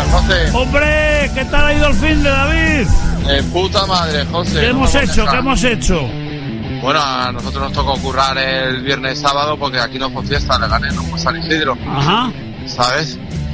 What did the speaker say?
buenas, José. Hombre, ¿qué tal ha ido el fin de David? Puta madre, José. ¿Qué hemos hecho? ¿Qué hemos hecho? Bueno, a nosotros nos tocó currar el viernes sábado porque aquí no fue fiesta, le gané, no fue San Isidro. Ajá. ¿Sabes?